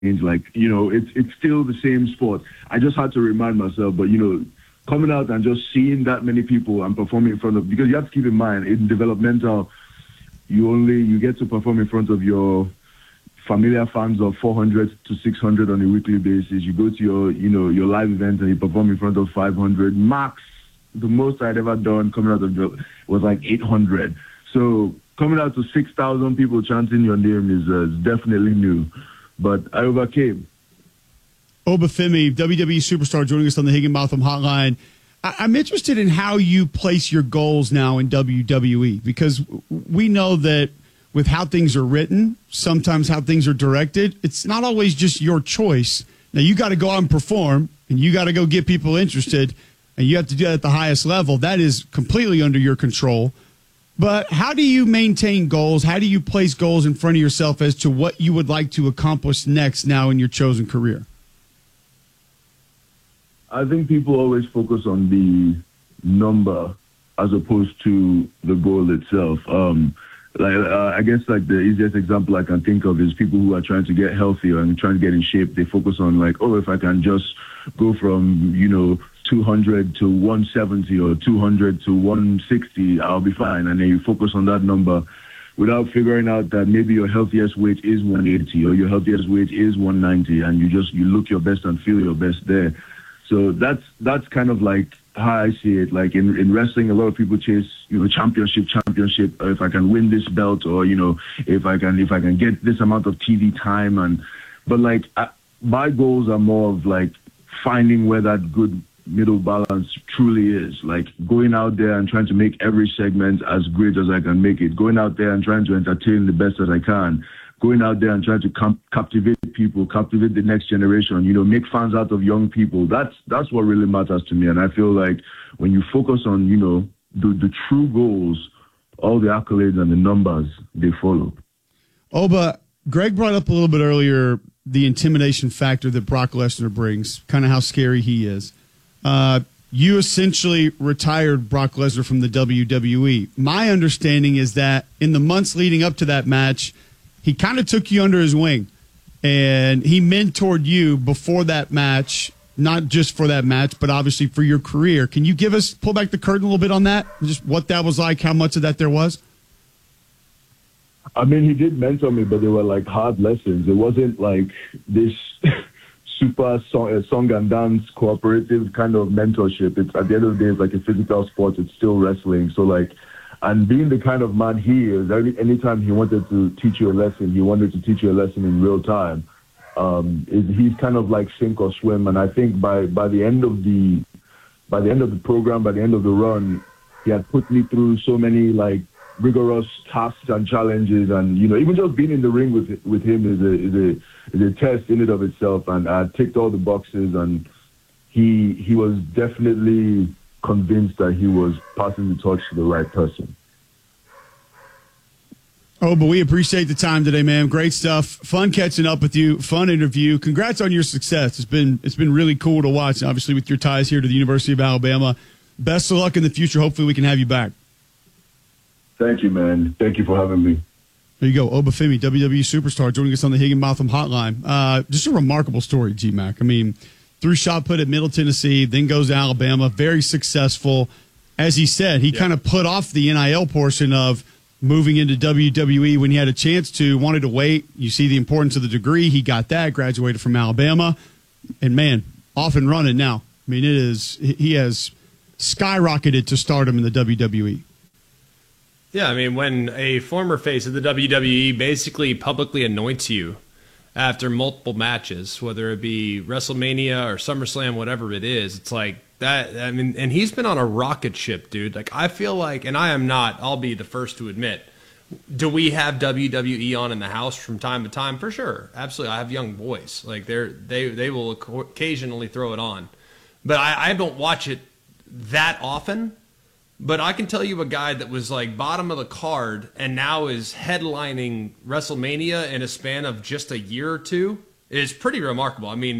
Like, it's still the same sport. I just had to remind myself, but, coming out and just seeing that many people and performing in front of, because you have to keep in mind, in developmental, you get to perform in front of your familiar fans of 400 to 600 on a weekly basis. You go to your live event and you perform in front of 500. Max, the most I'd ever done coming out of was like 800. So coming out to 6,000 people chanting your name is definitely new. But I overcame. Obafemi, WWE superstar, joining us on the Higginbotham Hotline. I'm interested in how you place your goals now in WWE, because we know that with how things are written, sometimes how things are directed, it's not always just your choice. Now, you got to go out and perform, and you got to go get people interested, and you have to do that at the highest level. That is completely under your control. But how do you maintain goals? How do you place goals in front of yourself as to what you would like to accomplish next now in your chosen career? I think people always focus on the number as opposed to the goal itself. I guess like the easiest example I can think of is people who are trying to get healthier and trying to get in shape. They focus on like, if I can just go from, 200 to 170 or 200 to 160, I'll be fine. And then you focus on that number without figuring out that maybe your healthiest weight is 180 or your healthiest weight is 190, and you look your best and feel your best there. So that's kind of like how I see it. Like in wrestling, a lot of people chase, championship. If I can win this belt, or if I can get this amount of TV time, but like my goals are more of like finding where that good middle balance truly is. Like going out there and trying to make every segment as great as I can make it. Going out there and trying to entertain the best that I can. Going out there and trying to captivate people, captivate the next generation, make fans out of young people. That's what really matters to me. And I feel like when you focus on, the true goals, all the accolades and the numbers, they follow. Oba, Greg brought up a little bit earlier the intimidation factor that Brock Lesnar brings, kind of how scary he is. You essentially retired Brock Lesnar from the WWE. My understanding is that in the months leading up to that match, he kind of took you under his wing, and he mentored you before that match, not just for that match, but obviously for your career. Can you pull back the curtain a little bit on that, just what that was like, how much of that there was? I mean, he did mentor me, but they were like hard lessons. It wasn't like this super song and dance cooperative kind of mentorship. It's at the end of the day, it's like a physical sport. It's still wrestling. So like, and being the kind of man he is, anytime he wanted to teach you a lesson, he wanted to teach you a lesson in real time. He's kind of like sink or swim. And I think by the end of the program, by the end of the run, he had put me through so many like rigorous tasks and challenges, and even just being in the ring with him is a test in and of itself. And I ticked all the boxes, and he was definitely convinced that he was passing the torch to the right person. Oh, but we appreciate the time today, man. Great stuff. Fun catching up with you. Fun interview. Congrats on your success. It's been really cool to watch, obviously, with your ties here to the University of Alabama. Best of luck in the future. Hopefully we can have you back. Thank you, man. Thank you for having me. There you go. Obafemi, WWE superstar, joining us on the Higginbotham Hotline. Just a remarkable story, G-Mac. I mean, threw shot put at Middle Tennessee, then goes to Alabama, very successful. As he said, he kind of put off the NIL portion of moving into WWE when he had a chance to, wanted to wait. You see the importance of the degree. He got that, graduated from Alabama, and man, off and running now. I mean, he has skyrocketed to stardom in the WWE. Yeah, I mean, when a former face of the WWE basically publicly anoints you after multiple matches, whether it be WrestleMania or SummerSlam, whatever it is, it's like that. I mean, and he's been on a rocket ship, dude. Like, I feel like, and I am not, I'll be the first to admit, do we have WWE on in the house from time to time? For sure. Absolutely. I have young boys. Like, they will occasionally throw it on. But I don't watch it that often. But I can tell you a guy that was like bottom of the card and now is headlining WrestleMania in a span of just a year or two is pretty remarkable. I mean,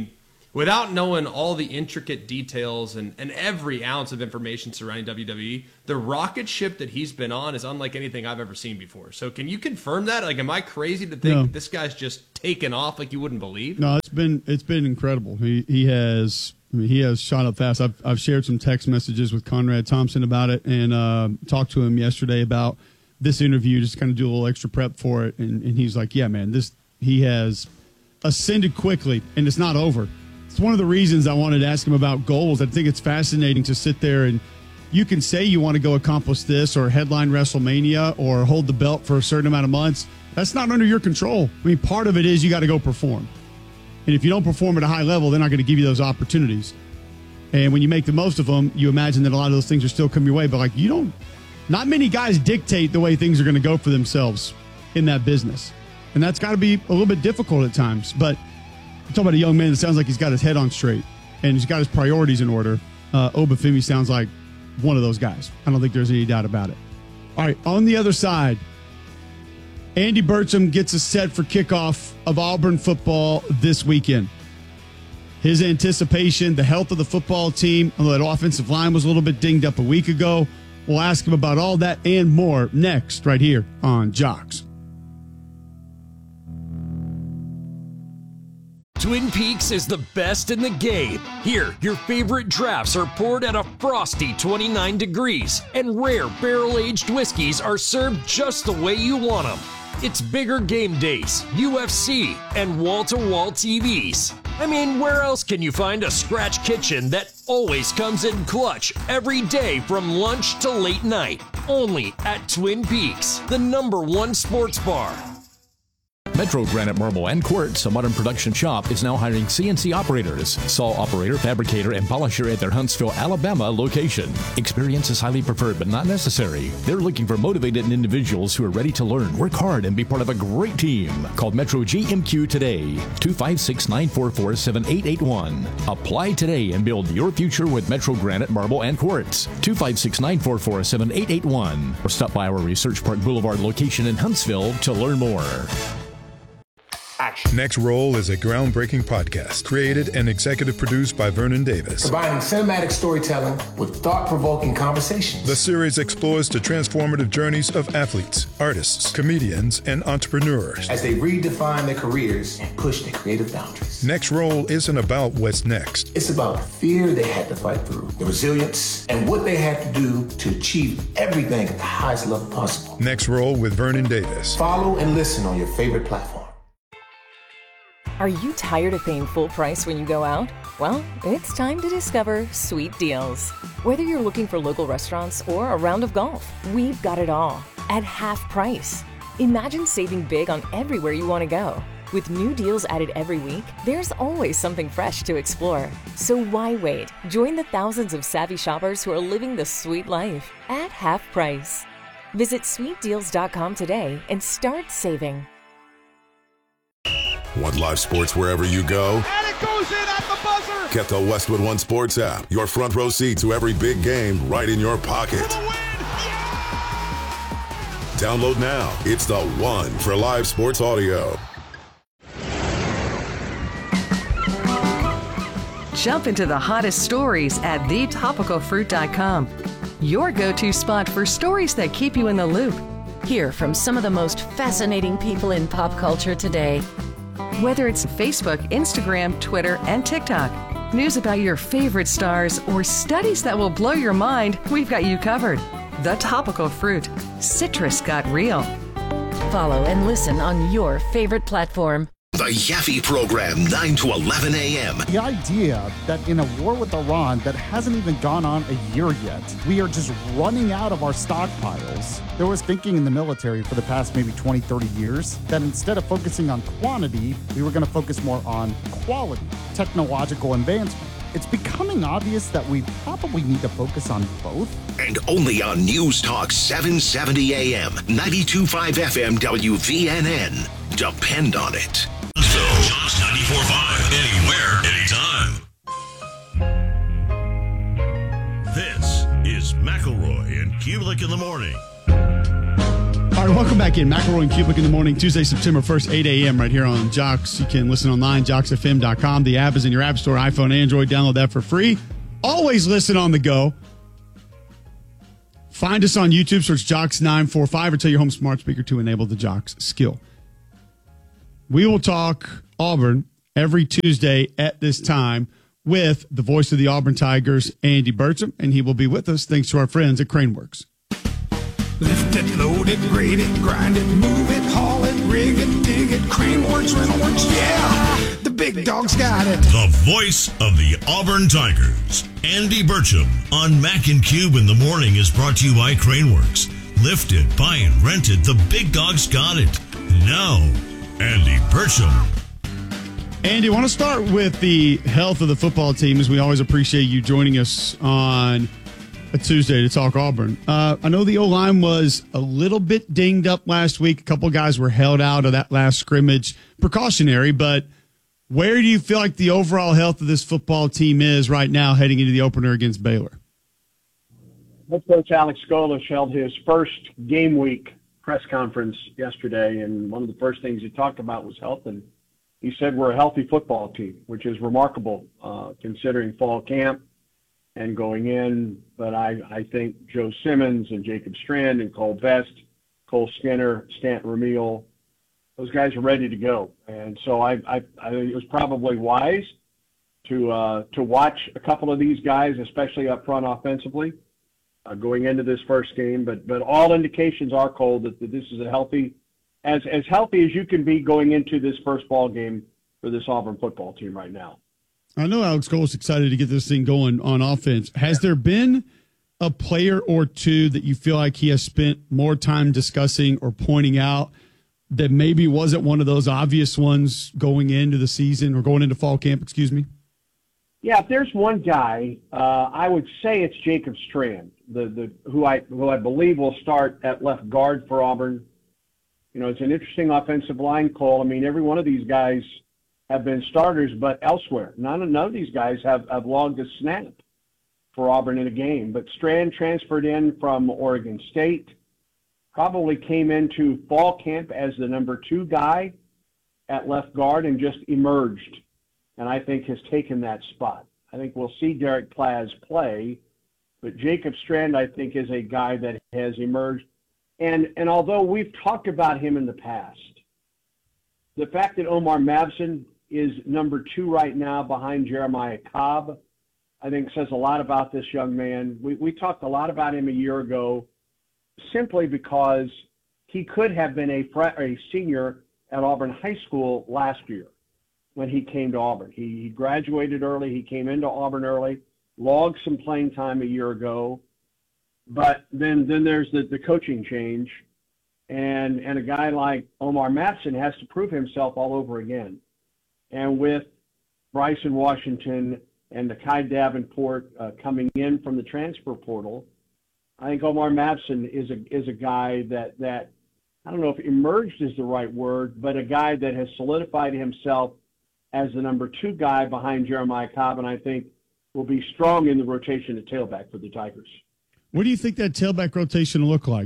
without knowing all the intricate details and every ounce of information surrounding WWE, the rocket ship that he's been on is unlike anything I've ever seen before. So can you confirm that? Like, am I crazy to think this guy's just taken off like you wouldn't believe? No, it's been incredible. He has shot up fast. I've shared some text messages with Conrad Thompson about it, and talked to him yesterday about this interview, just kind of do a little extra prep for it. And he's like, yeah, man, he has ascended quickly, and it's not over. It's one of the reasons I wanted to ask him about goals. I think it's fascinating to sit there and you can say you want to go accomplish this or headline WrestleMania or hold the belt for a certain amount of months. That's not under your control. I mean, part of it is you got to go perform. And if you don't perform at a high level, they're not going to give you those opportunities. And when you make the most of them, you imagine that a lot of those things are still coming your way. But like, not many guys dictate the way things are going to go for themselves in that business. And that's got to be a little bit difficult at times. But you talk about a young man that sounds like he's got his head on straight and he's got his priorities in order. Obafemi sounds like one of those guys. I don't think there's any doubt about it. All right, on the other side, Andy Burcham gets us set for kickoff of Auburn football this weekend. His anticipation, the health of the football team, although that offensive line was a little bit dinged up a week ago. We'll ask him about all that and more next, right here on Jocks. Twin Peaks is the best in the game. Here, your favorite drafts are poured at a frosty 29 degrees, and rare barrel-aged whiskeys are served just the way you want them. It's bigger game days, UFC, and wall-to-wall TVs. I mean, where else can you find a scratch kitchen that always comes in clutch every day from lunch to late night? Only at Twin Peaks, the #1 sports bar. Metro Granite Marble and Quartz, a modern production shop, is now hiring CNC operators, saw operator, fabricator, and polisher at their Huntsville, Alabama location. Experience is highly preferred but not necessary. They're looking for motivated individuals who are ready to learn, work hard, and be part of a great team. Call Metro GMQ today, 256-944-7881. Apply today and build your future with Metro Granite Marble and Quartz, 256-944-7881. Or stop by our Research Park Boulevard location in Huntsville to learn more. Next Roll is a groundbreaking podcast created and executive produced by Vernon Davis. Combining cinematic storytelling with thought-provoking conversations. The series explores the transformative journeys of athletes, artists, comedians, and entrepreneurs as they redefine their careers and push their creative boundaries. Next Roll isn't about what's next. It's about the fear they had to fight through, the resilience, and what they had to do to achieve everything at the highest level possible. Next Roll with Vernon Davis. Follow and listen on your favorite platform. Are you tired of paying full price when you go out? Well, it's time to discover Sweet Deals. Whether you're looking for local restaurants or a round of golf, we've got it all at half price. Imagine saving big on everywhere you want to go. With new deals added every week, there's always something fresh to explore. So why wait? Join the thousands of savvy shoppers who are living the sweet life at half price. Visit sweetdeals.com today and start saving. Want live sports wherever you go? And it goes in at the buzzer! Get the Westwood One Sports app. Your front row seat to every big game right in your pocket. For the win! Yeah! Download now. It's the one for live sports audio. Jump into the hottest stories at thetopicalfruit.com. Your go-to spot for stories that keep you in the loop. Hear from some of the most fascinating people in pop culture today. Whether it's Facebook, Instagram, Twitter, and TikTok, news about your favorite stars, or studies that will blow your mind, we've got you covered. The Topical Fruit. Citrus got real. Follow and listen on your favorite platform. The Yaffe Program, 9 to 11 a.m. The idea that in a war with Iran that hasn't even gone on a year yet, we are just running out of our stockpiles. There was thinking in the military for the past maybe 20, 30 years that instead of focusing on quantity, we were going to focus more on quality, technological advancement. It's becoming obvious that we probably need to focus on both. And only on News Talk 770 AM, 92.5 FM WVNN. Depend on it. So, Jocks 94.5, anywhere, anytime. This is McElroy and Kubelik in the morning. All right, Welcome back in. McElroy and Cubic in the morning, Tuesday, September 1st, 8 a.m. right here on Jocks. You can listen online, jocksfm.com. The app is in your app store, iPhone, Android. Download that for free. Always listen on the go. Find us on YouTube, search Jocks945 or tell your home smart speaker to enable the Jocks skill. We will talk Auburn every Tuesday at this time with the voice of the Auburn Tigers, Andy Burcham, and he will be with us thanks to our friends at Craneworks. Lift it, load it, grade it, grind it, move it, haul it, rig it, dig it, Craneworks, Rentalworks, yeah! The big dog's got it. The voice of the Auburn Tigers, Andy Burcham, on Mac and Cube in the morning is brought to you by Craneworks. Lifted, buy and rented, the big dog's got it. Now, Andy Burcham. Andy, I want to start with the health of the football team, as we always appreciate you joining us on a Tuesday to talk Auburn. I know the O-line was a little bit dinged up last week. A couple guys were held out of that last scrimmage, precautionary, but where do you feel like the overall health of this football team is right now heading into the opener against Baylor? Head coach Alex Golesh held his first game week press conference yesterday, and one of the first things he talked about was health, and he said we're a healthy football team, which is remarkable considering fall camp and going in. But I think Joe Simmons and Jacob Strand and Cole Best, Cole Skinner, Stanton Ramil, those guys are ready to go. And so I think it was probably wise to watch a couple of these guys, especially up front offensively, going into this first game. But all indications are, Cole, that this is a healthy, as healthy as you can be going into this first ball game for this Auburn football team right now. I know Alex Cole is excited to get this thing going on offense. Has there been a player or two that you feel like he has spent more time discussing or pointing out that maybe wasn't one of those obvious ones going into the season or going into fall camp, excuse me? Yeah, if there's one guy, I would say it's Jacob Strand, who I believe will start at left guard for Auburn. You know, it's an interesting offensive line, Cole. I mean, every one of these guys have been starters, but elsewhere. None of these guys have logged a snap for Auburn in a game. But Strand transferred in from Oregon State, probably came into fall camp as the number 2 guy at left guard and just emerged, and I think has taken that spot. I think we'll see Derek Plaz play, but Jacob Strand, I think, is a guy that has emerged. And although we've talked about him in the past, the fact that Omar Mabson is number 2 right now behind Jeremiah Cobb, I think says a lot about this young man. We talked a lot about him a year ago simply because he could have been a senior at Auburn High School last year when he came to Auburn. He graduated early. He came into Auburn early, logged some playing time a year ago. But then there's the coaching change, and a guy like Omar Mabson has to prove himself all over again. And with Bryson Washington and Nakai Davenport coming in from the transfer portal, I think Omar Mabson is a guy that I don't know if emerged is the right word, but a guy that has solidified himself as the number 2 guy behind Jeremiah Cobb, and I think will be strong in the rotation at tailback for the Tigers. What do you think that tailback rotation will look like?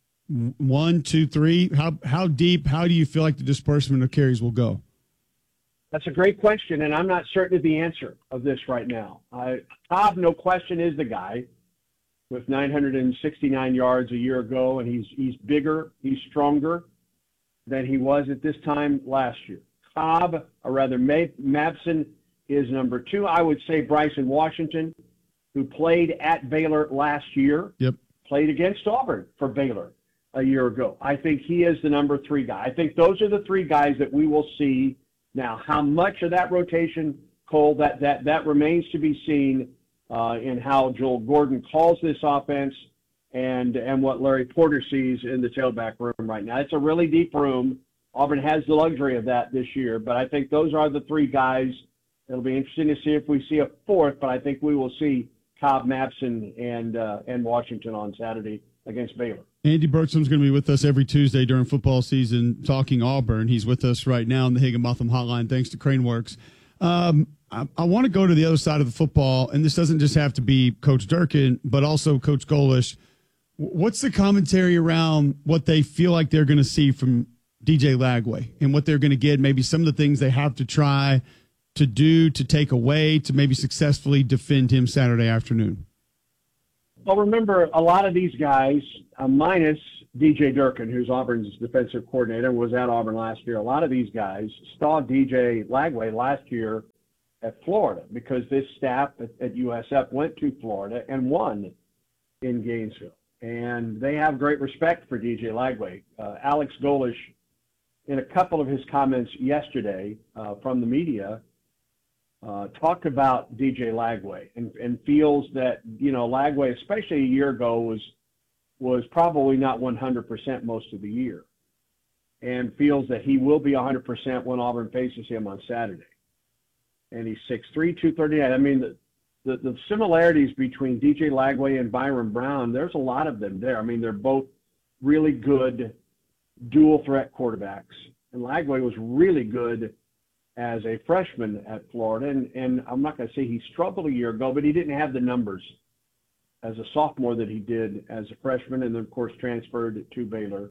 1, 2, 3? How deep? How do you feel like the disbursement of carries will go? That's a great question, and I'm not certain of the answer of this right now. Cobb, no question, is the guy with 969 yards a year ago, and he's bigger, he's stronger than he was at this time last year. Cobb, or rather Mabson, is number 2. I would say Bryson Washington, who played at Baylor last year, played against Auburn for Baylor a year ago. I think he is the number 3 guy. I think those are the 3 guys that we will see. Now, how much of that rotation, Cole, that remains to be seen in how Joel Gordon calls this offense and what Larry Porter sees in the tailback room right now. It's a really deep room. Auburn has the luxury of that this year, but I think those are the 3 guys. It'll be interesting to see if we see a 4th, but I think we will see Cobb, Mabson, and Washington on Saturday against Baylor. Andy Burcham's going to be with us every Tuesday during football season talking Auburn. He's with us right now on the Higginbotham Hotline, thanks to Craneworks. I want to go to the other side of the football, and this doesn't just have to be Coach Durkin, but also Coach Golesh. What's the commentary around what they feel like they're going to see from DJ Lagway and what they're going to get, maybe some of the things they have to try to do to take away to maybe successfully defend him Saturday afternoon? Well, remember, a lot of these guys, minus DJ Durkin, who's Auburn's defensive coordinator and was at Auburn last year, a lot of these guys saw DJ Lagway last year at Florida because this staff at USF went to Florida and won in Gainesville. And they have great respect for DJ Lagway. Alex Golesh, in a couple of his comments yesterday from the media, talked about DJ Lagway and feels that, Lagway, especially a year ago, was probably not 100% most of the year, and feels that he will be 100% when Auburn faces him on Saturday. And he's 6'3", 239. I mean, the similarities between DJ Lagway and Byron Brown, there's a lot of them there. I mean, they're both really good dual-threat quarterbacks. And Lagway was really good as a freshman at Florida. And I'm not going to say he struggled a year ago, but he didn't have the numbers as a sophomore that he did as a freshman, and then, of course, transferred to Baylor.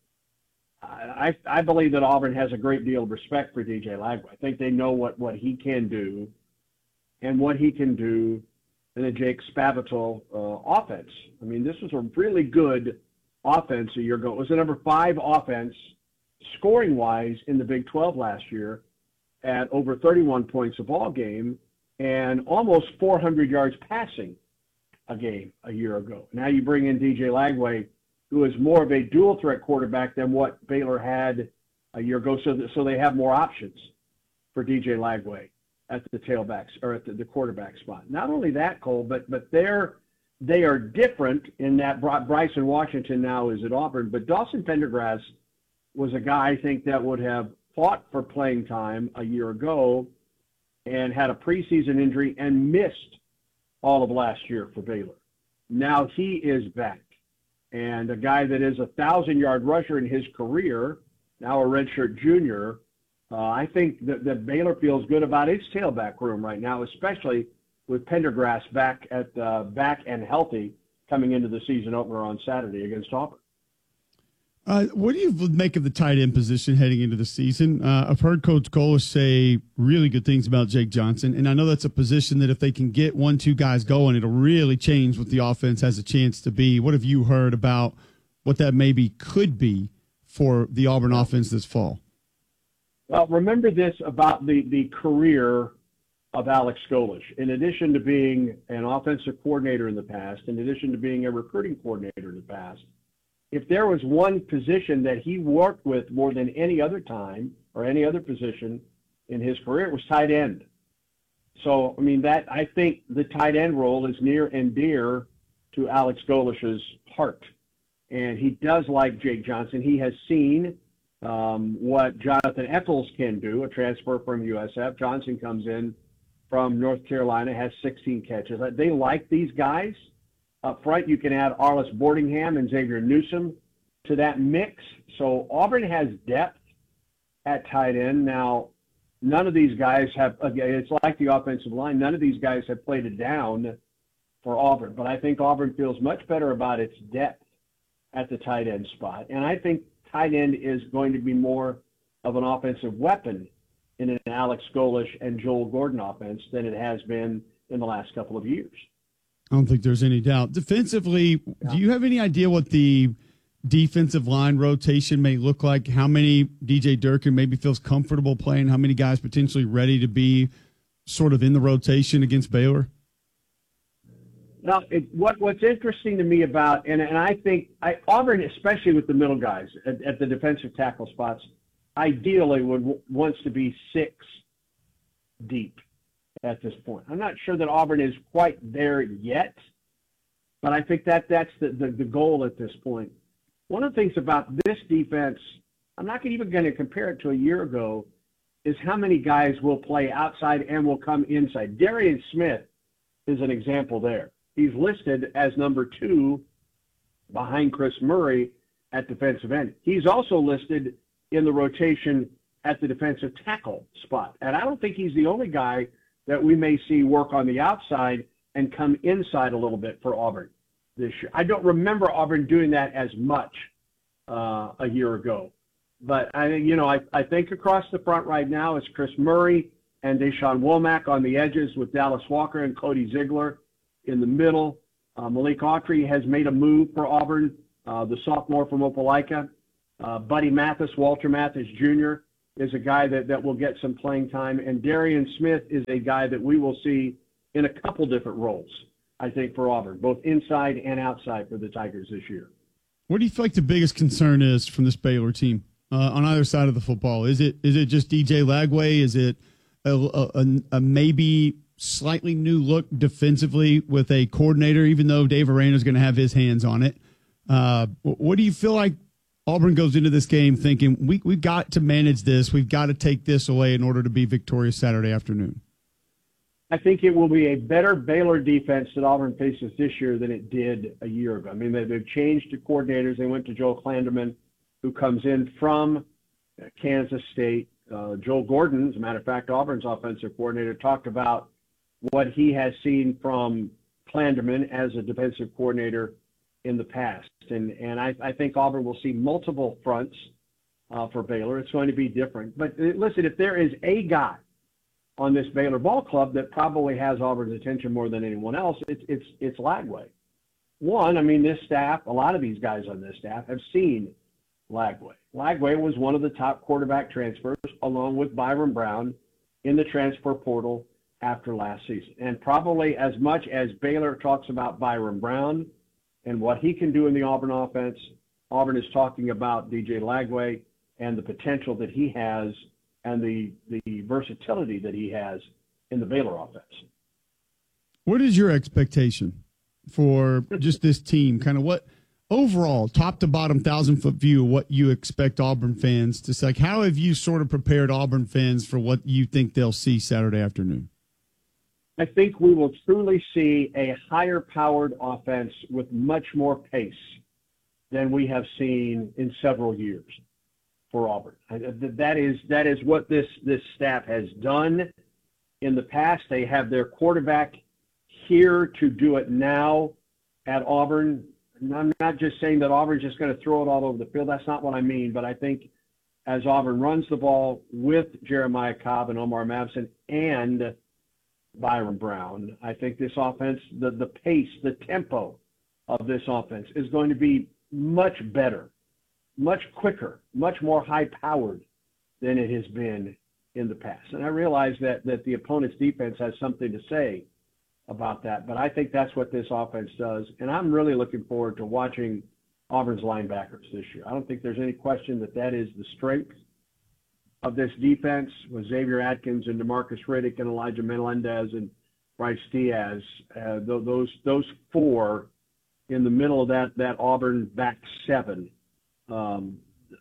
I believe that Auburn has a great deal of respect for DJ Lagway. I think they know what he can do and what he can do in the Jake Spavital offense. I mean, this was a really good offense a year ago. It was the number 5 offense scoring-wise in the Big 12 last year at over 31 points a ball game and almost 400 yards passing a game a year ago. Now you bring in DJ Lagway, who is more of a dual-threat quarterback than what Baylor had a year ago, so they have more options for DJ Lagway at the tailbacks or at the quarterback spot. Not only that, Cole, but they are different in that Bryson Washington now is at Auburn, but Dawson Pendergrass was a guy I think that would have fought for playing time a year ago and had a preseason injury and missed all of last year for Baylor. Now he is back. And a guy that is a 1,000-yard rusher in his career, now a redshirt junior, I think that Baylor feels good about its tailback room right now, especially with Pendergrass back and healthy coming into the season opener on Saturday against Auburn. What do you make of the tight end position heading into the season? I've heard Coach Golesh say really good things about Jake Johnson, and I know that's a position that if they can get 1-2 guys going, it'll really change what the offense has a chance to be. What have you heard about what that maybe could be for the Auburn offense this fall? Well, remember this about the career of Alex Golesh. In addition to being an offensive coordinator in the past, in addition to being a recruiting coordinator in the past, if there was one position that he worked with more than any other time or any other position in his career, it was tight end. So, I mean, I think the tight end role is near and dear to Alex Golesh's heart. And he does like Jake Johnson. He has seen what Jonathan Eccles can do, a transfer from USF. Johnson comes in from North Carolina, has 16 catches. They like these guys. Up front, you can add Arlis Boardingham and Xavier Newsome to that mix. So Auburn has depth at tight end. Now, none of these guys have, again, it's like the offensive line, none of these guys have played it down for Auburn. But I think Auburn feels much better about its depth at the tight end spot. And I think tight end is going to be more of an offensive weapon in an Alex Golesh and Joel Gordon offense than it has been in the last couple of years. I don't think there's any doubt. Defensively, do you have any idea what the defensive line rotation may look like? How many DJ Durkin maybe feels comfortable playing? How many guys potentially ready to be sort of in the rotation against Baylor? Now, what's interesting to me about, and I think Auburn, especially with the middle guys at the defensive tackle spots, ideally wants to be 6 deep at this point. I'm not sure that Auburn is quite there yet, but I think that's the goal at this point. One of the things about this defense, I'm not even going to compare it to a year ago, is how many guys will play outside and will come inside. Darian Smith is an example there. He's listed as number 2 behind Chris Murray at defensive end. He's also listed in the rotation at the defensive tackle spot. And I don't think he's the only guy that we may see work on the outside and come inside a little bit for Auburn. this year. I don't remember Auburn doing that as much a year ago. But I think across the front right now it's Chris Murray and Deshaun Womack on the edges with Dallas Walker and Cody Ziegler in the middle. Malik Autry has made a move for Auburn, the sophomore from Opelika. Buddy Mathis, Walter Mathis Jr., is a guy that will get some playing time. And Darian Smith is a guy that we will see in a couple different roles, I think, for Auburn, both inside and outside for the Tigers this year. What do you feel like the biggest concern is from this Baylor team on either side of the football? Is it just DJ Lagway? Is it a maybe slightly new look defensively with a coordinator, even though Dave Aranda is going to have his hands on it? What do you feel like Auburn goes into this game thinking, we've got to manage this, we've got to take this away in order to be victorious Saturday afternoon? I think it will be a better Baylor defense that Auburn faces this year than it did a year ago. I mean, they've changed the coordinators. They went to Joel Klanderman, who comes in from Kansas State. Joel Gordon, as a matter of fact, Auburn's offensive coordinator, talked about what he has seen from Klanderman as a defensive coordinator in the past. And I think Auburn will see multiple fronts for Baylor. It's going to be different. But listen, if there is a guy on this Baylor ball club that probably has Auburn's attention more than anyone else, it's Lagway. One, I mean, this staff, a lot of these guys on this staff have seen Lagway. Lagway was one of the top quarterback transfers, along with Byron Brown, in the transfer portal after last season. And probably as much as Baylor talks about Byron Brown and what he can do in the Auburn offense, Auburn is talking about DJ Lagway and the potential that he has and the versatility that he has in the Baylor offense. What is your expectation for just this team? Kind of what overall, top to bottom, 1,000-foot view, what you expect Auburn fans to say? Like, how have you sort of prepared Auburn fans for what you think they'll see Saturday afternoon? I think we will truly see a higher-powered offense with much more pace than we have seen in several years for Auburn. That is what this staff has done in the past. They have their quarterback here to do it now at Auburn. And I'm not just saying that Auburn's just going to throw it all over the field. That's not what I mean. But I think as Auburn runs the ball with Jeremiah Cobb and Omar Mabson and Byron Brown, I think this offense, the pace, the tempo of this offense is going to be much better, much quicker, much more high-powered than it has been in the past. And I realize that the opponent's defense has something to say about that, but I think that's what this offense does. And I'm really looking forward to watching Auburn's linebackers this year. I don't think there's any question that is the strength of this defense with Xavier Atkins and DeMarcus Riddick and Elijah Melendez and Bryce Diaz. Those four in the middle of that Auburn back seven. And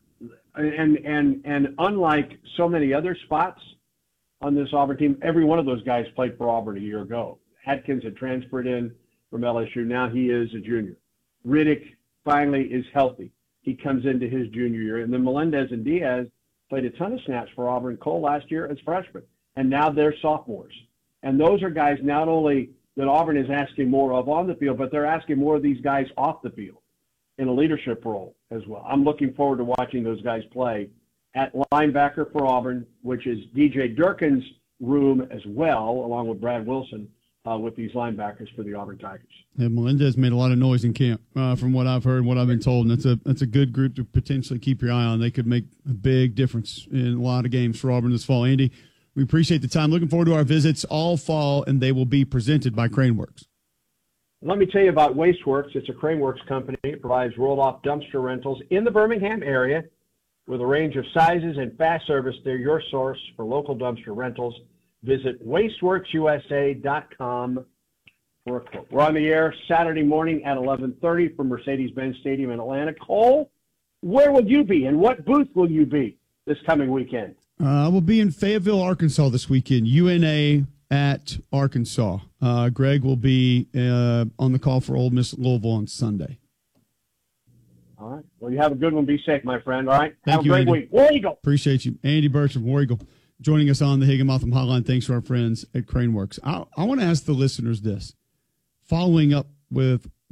unlike so many other spots on this Auburn team, every one of those guys played for Auburn a year ago. Atkins had transferred in from LSU. Now he is a junior. Riddick finally is healthy. He comes into his junior year. And then Melendez and Diaz played a ton of snaps for Auburn Cole last year as freshmen. And now they're sophomores. And those are guys not only that Auburn is asking more of on the field, but they're asking more of these guys off the field in a leadership role as well. I'm looking forward to watching those guys play at linebacker for Auburn, which is DJ Durkin's room as well, along with Brad Wilson, with these linebackers for the Auburn Tigers. Yeah, Melendez made a lot of noise in camp, from what I've heard, what I've been told, and that's a good group to potentially keep your eye on. They could make a big difference in a lot of games for Auburn this fall. Andy, we appreciate the time. Looking forward to our visits all fall, and they will be presented by Craneworks. Let me tell you about Wasteworks. It's a Craneworks company. It provides roll-off dumpster rentals in the Birmingham area with a range of sizes and fast service. They're your source for local dumpster rentals. Visit wasteworksusa.com for a quote. We're on the air Saturday morning at 11:30 from Mercedes-Benz Stadium in Atlanta. Cole, where will you be and what booth will you be this coming weekend? I will be in Fayetteville, Arkansas this weekend, UNA at Arkansas. Greg will be on the call for Ole Miss Louisville on Sunday. All right. Well, you have a good one. Be safe, my friend. All right. Thank have you, a great Andy. week. War Eagle. Appreciate you. Andy Burcham, War Eagle, joining us on the Higginbotham Hotline. Thanks to our friends at Craneworks. I want to ask the listeners this. Following up with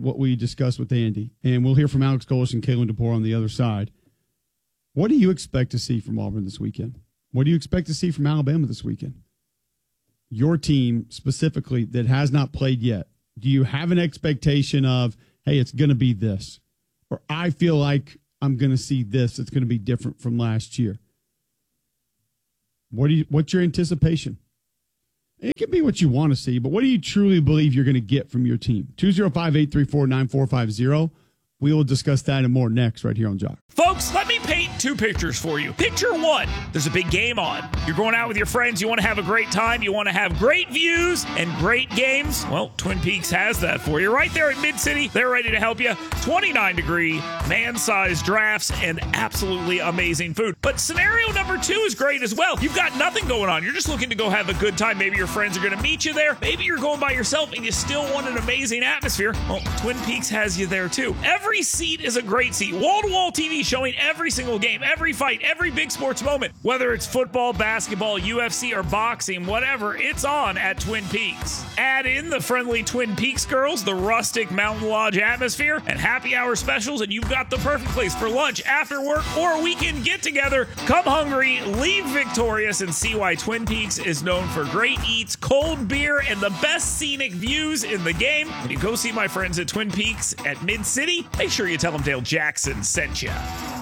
what we discussed with Andy, and we'll hear from Alex Golesh and Kalen DeBoer on the other side. What do you expect to see from Auburn this weekend? What do you expect to see from Alabama this weekend? Your team specifically that has not played yet. Do you have an expectation of, hey, it's going to be this? Or I feel like I'm going to see this. It's going to be different from last year. What's your anticipation? It can be what you want to see, but what do you truly believe you're going to get from your team? 205-834-9450. We will discuss that and more next right here on Jock. Folks, let me paint two pictures for you. Picture one, there's a big game on. You're going out with your friends. You want to have a great time. You want to have great views and great games. Well, Twin Peaks has that for you. Right there at Mid-City, they're ready to help you. 29-degree, man-sized drafts, and absolutely amazing food. But scenario number two is great as well. You've got nothing going on. You're just looking to go have a good time. Maybe your friends are going to meet you there. Maybe you're going by yourself and you still want an amazing atmosphere. Well, Twin Peaks has you there too. Every seat is a great seat. Wall-to-wall TV showing every single game, every fight, every big sports moment. Whether it's football, basketball, UFC, or boxing, whatever, it's on at Twin Peaks. Add in the friendly Twin Peaks girls, the rustic Mountain Lodge atmosphere, and happy hour specials, and you've got the perfect place for lunch, after work, or a weekend get-together. Come hungry, leave victorious, and see why Twin Peaks is known for great eats, cold beer, and the best scenic views in the game. When you go see my friends at Twin Peaks at Mid-City, make sure you tell them Dale Jackson sent you.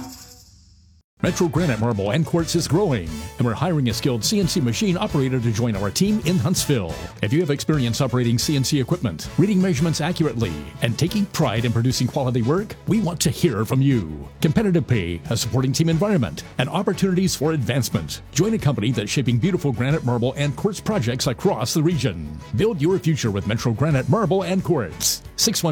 Metro Granite Marble and Quartz is growing, and we're hiring a skilled CNC machine operator to join our team in Huntsville. If you have experience operating CNC equipment, reading measurements accurately, and taking pride in producing quality work, we want to hear from you. Competitive pay, a supporting team environment, and opportunities for advancement. Join a company that's shaping beautiful granite, marble, and quartz projects across the region. Build your future with Metro Granite Marble and Quartz.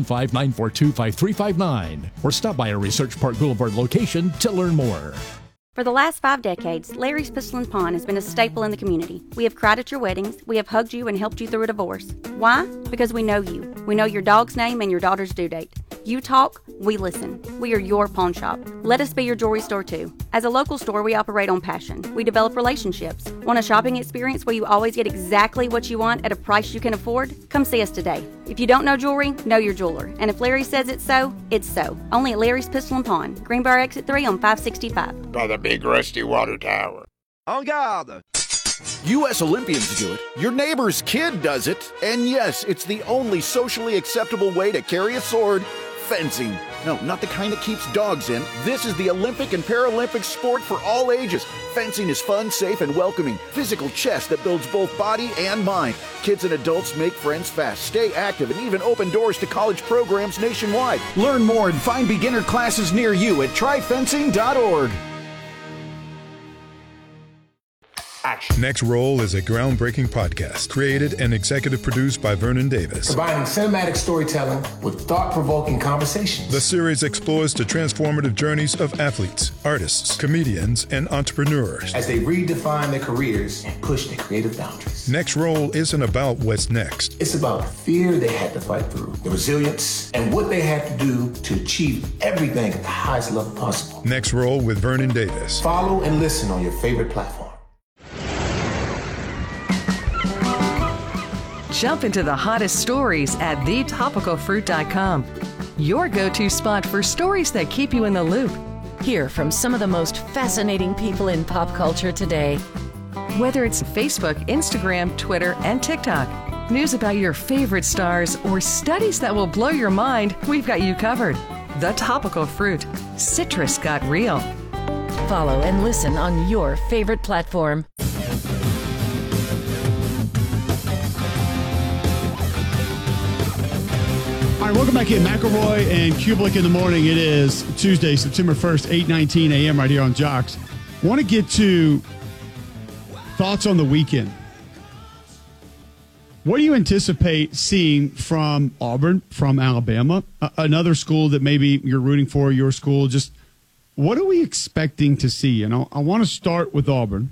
615-942-5359, or stop by our Research Park Boulevard location to learn more. For the last 5 decades, Larry's Pistol and Pawn has been a staple in the community. We have cried at your weddings. We have hugged you and helped you through a divorce. Why? Because we know you. We know your dog's name and your daughter's due date. You talk, we listen. We are your pawn shop. Let us be your jewelry store too. As a local store, we operate on passion. We develop relationships. Want a shopping experience where you always get exactly what you want at a price you can afford? Come see us today. If you don't know jewelry, know your jeweler. And if Larry says it's so, it's so. Only at Larry's Pistol and Pawn, Greenbrier Exit 3 on 565. By the big rusty water tower. En garde! U.S. Olympians do it, your neighbor's kid does it, and yes, it's the only socially acceptable way to carry a sword: fencing. No, not the kind that keeps dogs in. This is the Olympic and Paralympic sport for all ages. Fencing is fun, safe, and welcoming. Physical chess that builds both body and mind. Kids and adults make friends fast, stay active, and even open doors to college programs nationwide. Learn more and find beginner classes near you at tryfencing.org. Next Roll is a groundbreaking podcast created and executive produced by Vernon Davis. Combining cinematic storytelling with thought-provoking conversations. The series explores the transformative journeys of athletes, artists, comedians, and entrepreneurs as they redefine their careers and push their creative boundaries. Next Roll isn't about what's next. It's about the fear they had to fight through, the resilience, and what they had to do to achieve everything at the highest level possible. Next Roll with Vernon Davis. Follow and listen on your favorite platform. Jump into the hottest stories at thetopicalfruit.com. Your go-to spot for stories that keep you in the loop. Hear from some of the most fascinating people in pop culture today. Whether it's Facebook, Instagram, Twitter, and TikTok, news about your favorite stars, or studies that will blow your mind, we've got you covered. The Topical Fruit. Citrus got real. Follow and listen on your favorite platform. All right, welcome back in. McElroy and Kublik in the morning. It is Tuesday, September 1st, 8:19 a.m. right here on Jocks. Want to get to thoughts on the weekend. What do you anticipate seeing from Auburn, from Alabama, another school that maybe you're rooting for, your school? Just what are we expecting to see? And I want to start with Auburn.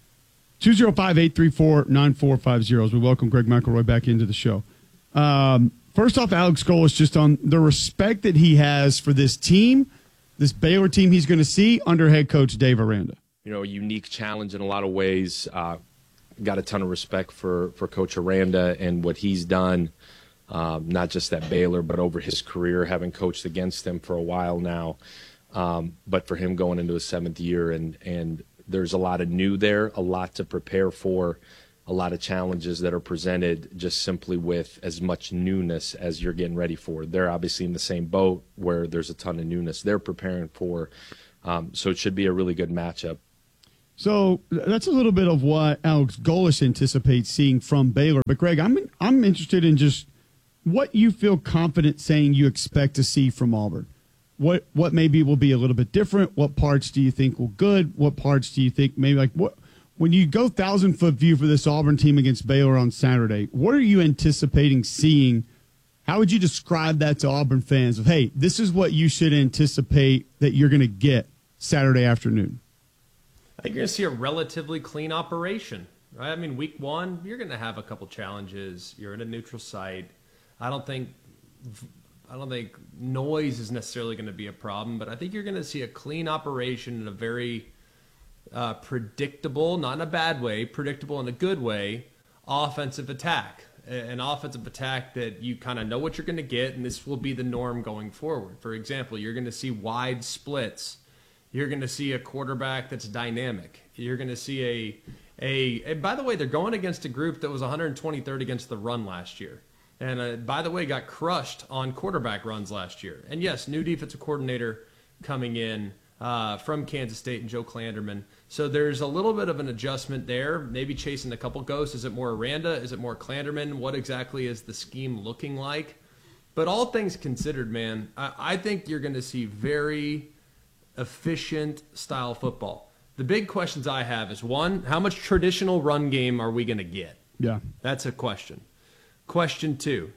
205-834-9450 as we welcome Greg McElroy back into the show. First off, Alex Golesh, just on the respect that he has for this team, this Baylor team he's going to see under head coach Dave Aranda. You know, a unique challenge in a lot of ways. Got a ton of respect for Coach Aranda and what he's done not just at Baylor, but over his career, having coached against him for a while now. But for him going into his 7th year, and there's a lot of new there, a lot to prepare for, a lot of challenges that are presented just simply with as much newness as you're getting ready for. They're obviously in the same boat where there's a ton of newness they're preparing for. So it should be a really good matchup. So that's a little bit of what Alex Golesh anticipates seeing from Baylor. But, Greg, I'm interested in just what you feel confident saying you expect to see from Auburn. What maybe will be a little bit different? What parts do you think will good? What parts do you think maybe like what? When you go 1,000-foot view for this Auburn team against Baylor on Saturday, what are you anticipating seeing? How would you describe that to Auburn fans of, hey, this is what you should anticipate that you're going to get Saturday afternoon? I think you're going to see a relatively clean operation, right? I mean, week 1, you're going to have a couple challenges. You're in a neutral site. I don't think noise is necessarily going to be a problem, but I think you're going to see a clean operation in a very predictable, not in a bad way, predictable in a good way, offensive attack. An offensive attack that you kind of know what you're going to get, and this will be the norm going forward. For example, you're going to see wide splits. You're going to see a quarterback that's dynamic. You're going to see and by the way, they're going against a group that was 123rd against the run last year. And by the way, got crushed on quarterback runs last year. And yes, new defensive coordinator coming in from Kansas State and Joe Klanderman. So there's a little bit of an adjustment there, maybe chasing a couple ghosts. Is it more Aranda? Is it more Klanderman? What exactly is the scheme looking like? But all things considered, man, I think you're going to see very efficient style football. The big questions I have is, one, how much traditional run game are we going to get? Yeah. That's a question. Question 2,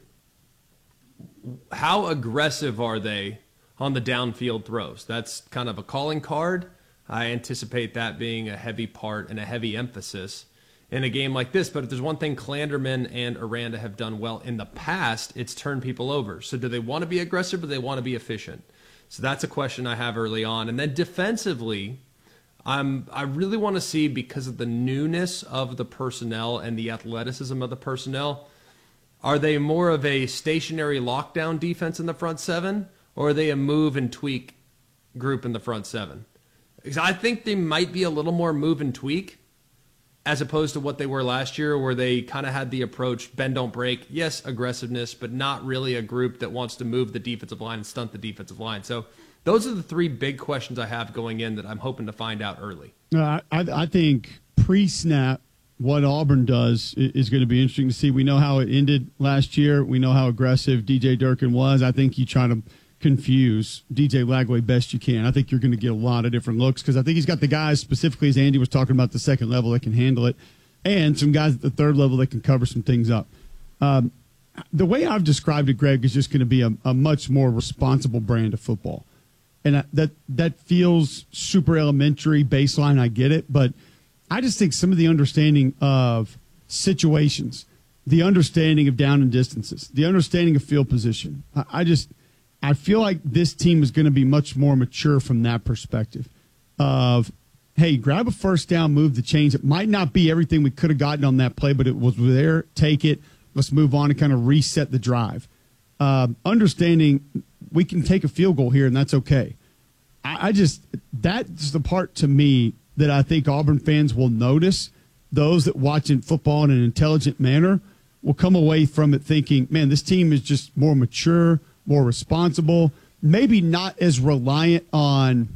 how aggressive are they on the downfield throws? That's kind of a calling card. I anticipate that being a heavy part and a heavy emphasis in a game like this. But if there's one thing Klanderman and Aranda have done well in the past, it's turned people over. So do they want to be aggressive or do they want to be efficient? So that's a question I have early on. And then defensively, I really want to see, because of the newness of the personnel and the athleticism of the personnel, are they more of a stationary lockdown defense in the front 7, or are they a move and tweak group in the front 7? Because I think they might be a little more move and tweak as opposed to what they were last year, where they kind of had the approach, bend, don't break. Yes, aggressiveness, but not really a group that wants to move the defensive line and stunt the defensive line. So those are the 3 big questions I have going in that I'm hoping to find out early. I think pre-snap, what Auburn does is going to be interesting to see. We know how it ended last year. We know how aggressive DJ Durkin was. I think you try to confuse DJ Lagway best you can. I think you're going to get a lot of different looks because I think he's got the guys, specifically as Andy was talking about, the second level that can handle it, and some guys at the third level that can cover some things up. The way I've described it, Greg, is just going to be a much more responsible brand of football. And that feels super elementary, baseline, I get it, but I just think some of the understanding of situations, the understanding of down and distances, the understanding of field position, I feel like this team is going to be much more mature from that perspective of, hey, grab a first down, move the chains. It might not be everything we could have gotten on that play, but it was there. Take it. Let's move on and kind of reset the drive. Understanding we can take a field goal here, and that's okay. That's the part to me that I think Auburn fans will notice. Those that watch in football in an intelligent manner will come away from it thinking, man, this team is just more mature, more responsible, maybe not as reliant on,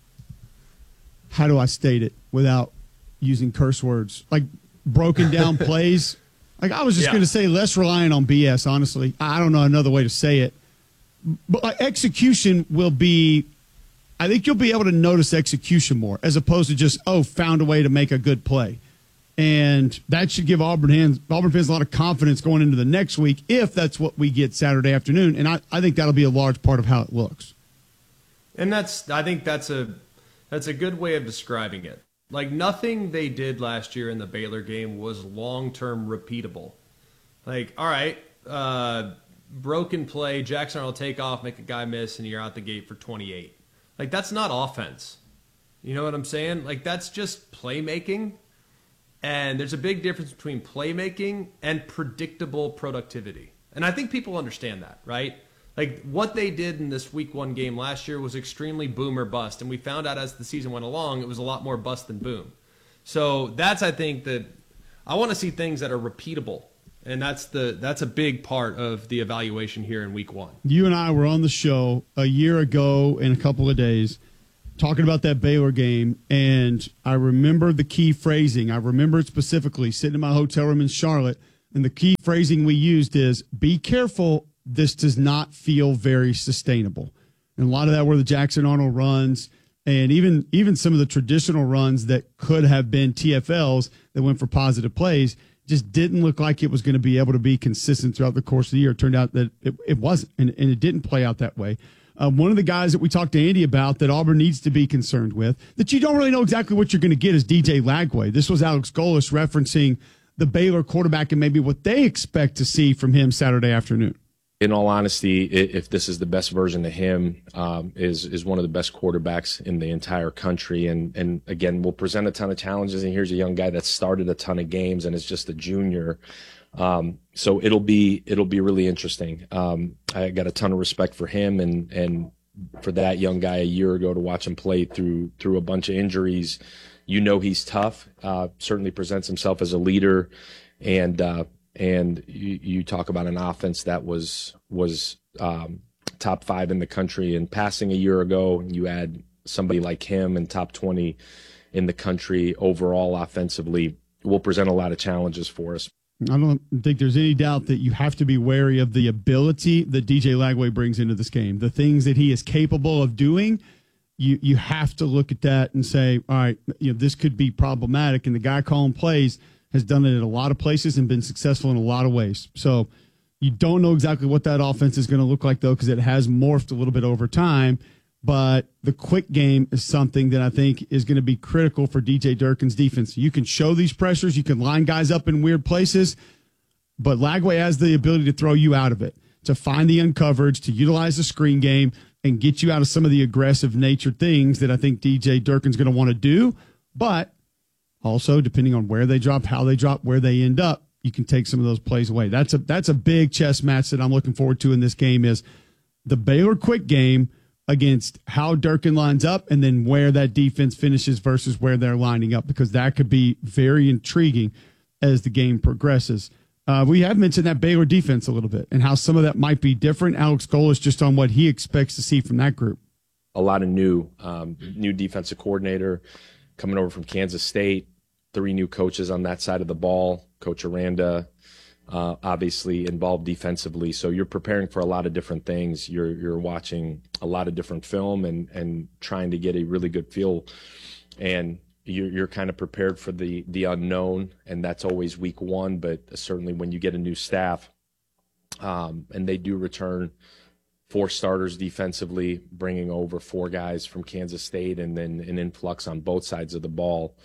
how do I state it without using curse words, like broken down plays. Like I was just going to say less reliant on BS, honestly. I don't know another way to say it. But like execution will be, I think you'll be able to notice execution more as opposed to just, found a way to make a good play. And that should give Auburn fans a lot of confidence going into the next week if that's what we get Saturday afternoon. And I think that'll be a large part of how it looks. And I think that's a good way of describing it. Like nothing they did last year in the Baylor game was long-term repeatable. Like, all right, broken play, Jackson will take off, make a guy miss, and you're out the gate for 28. Like, that's not offense. You know what I'm saying? Like, that's just playmaking. And there's a big difference between playmaking and predictable productivity. And I think people understand that, right? Like, what they did in this week 1 game last year was extremely boom or bust. And we found out as the season went along, it was a lot more bust than boom. So that's, I think, that I want to see things that are repeatable. And that's a big part of the evaluation here in week 1. You and I were on the show a year ago in a couple of days talking about that Baylor game, and I remember the key phrasing. I remember it specifically, sitting in my hotel room in Charlotte, and the key phrasing we used is, be careful, this does not feel very sustainable. And a lot of that were the Jackson Arnold runs, and even some of the traditional runs that could have been TFLs that went for positive plays just didn't look like it was going to be able to be consistent throughout the course of the year. It turned out that it wasn't, and it didn't play out that way. One of the guys that we talked to Andy about that Auburn needs to be concerned with, that you don't really know exactly what you're going to get, is DJ Lagway. This was Alex Golesh referencing the Baylor quarterback and maybe what they expect to see from him Saturday afternoon. In all honesty, if this is the best version of him, is one of the best quarterbacks in the entire country. And again, we'll present a ton of challenges. And here's a young guy that started a ton of games and is just a junior. So it'll be really interesting. I got a ton of respect for him and for that young guy a year ago to watch him play through a bunch of injuries. You know, he's tough, certainly presents himself as a leader. And you talk about an offense that was top 5 in the country in passing a year ago. You add somebody like him in top 20 in the country overall offensively, will present a lot of challenges for us. I don't think there's any doubt that you have to be wary of the ability that DJ Lagway brings into this game. The things that he is capable of doing, you have to look at that and say, all right, this could be problematic. And the guy calling plays has done it at a lot of places and been successful in a lot of ways. So you don't know exactly what that offense is going to look like, though, because it has morphed a little bit over time. But the quick game is something that I think is going to be critical for DJ Durkin's defense. You can show these pressures. You can line guys up in weird places. But Lagway has the ability to throw you out of it, to find the uncoverage, to utilize the screen game, and get you out of some of the aggressive nature things that I think DJ Durkin's going to want to do. But also, depending on where they drop, how they drop, where they end up, you can take some of those plays away. That's a big chess match that I'm looking forward to in this game, is the Baylor quick game against how Durkin lines up and then where that defense finishes versus where they're lining up, because that could be very intriguing as the game progresses. We have mentioned that Baylor defense a little bit and how some of that might be different. Alex Golesh, just on what he expects to see from that group. A lot of new defensive coordinator coming over from Kansas State, 3 new coaches on that side of the ball. Coach Aranda, obviously involved defensively. So you're preparing for a lot of different things. You're watching a lot of different film and trying to get a really good feel. And you're kind of prepared for the unknown, and that's always week 1. But certainly when you get a new staff, and they do return 4 starters defensively, bringing over 4 guys from Kansas State, and then an influx on both sides of the ball